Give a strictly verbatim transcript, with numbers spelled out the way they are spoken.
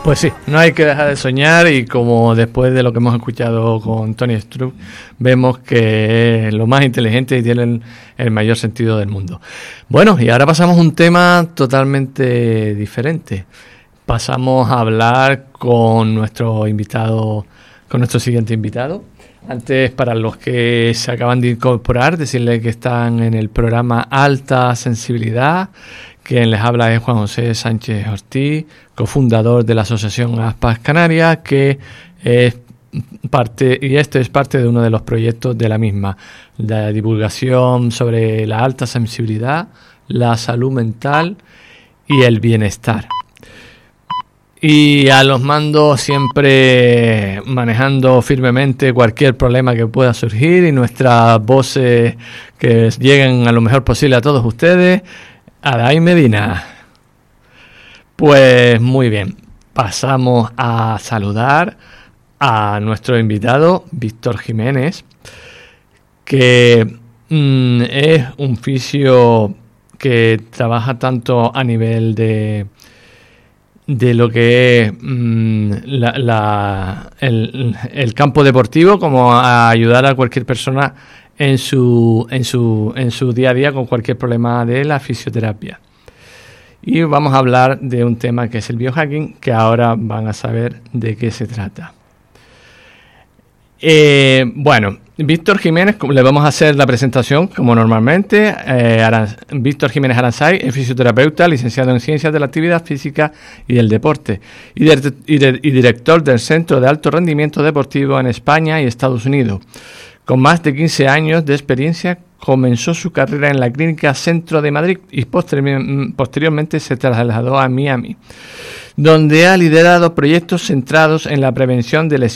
Pues sí, no hay que dejar de soñar y como después de lo que hemos escuchado con Tony Struck, vemos que es lo más inteligente y tiene el, el mayor sentido del mundo. Bueno, y ahora pasamos a un tema totalmente diferente. Pasamos a hablar con nuestro invitado, con nuestro siguiente invitado. Antes, para los que se acaban de incorporar, decirles que están en el programa Alta Sensibilidad. Quien les habla es Juan José Sánchez Ortiz, cofundador de la Asociación Aspas Canarias, que es parte, y este es parte de uno de los proyectos de la misma, la divulgación sobre la alta sensibilidad, la salud mental y el bienestar. Y a los mandos siempre manejando firmemente cualquier problema que pueda surgir y nuestras voces que lleguen a lo mejor posible a todos ustedes. Aray Medina. Pues muy bien, pasamos a saludar a nuestro invitado Víctor Jiménez, que mmm, es un fisio que trabaja tanto a nivel de de lo que es mmm, la, la, el, el campo deportivo, como a ayudar a cualquier persona en su en su en su día a día con cualquier problema de la fisioterapia. Y vamos a hablar de un tema que es el biohacking, que ahora van a saber de qué se trata. Eh, bueno, Víctor Jiménez, le vamos a hacer la presentación como normalmente. Eh, Aran, Víctor Jiménez Aranzay es fisioterapeuta, licenciado en Ciencias de la Actividad Física y del Deporte y, de, y, de, y director del Centro de Alto Rendimiento Deportivo en España y Estados Unidos. Con más de quince años de experiencia, comenzó su carrera en la Clínica Centro de Madrid y posterior, posteriormente se trasladó a Miami, donde ha liderado proyectos centrados en la prevención de lesiones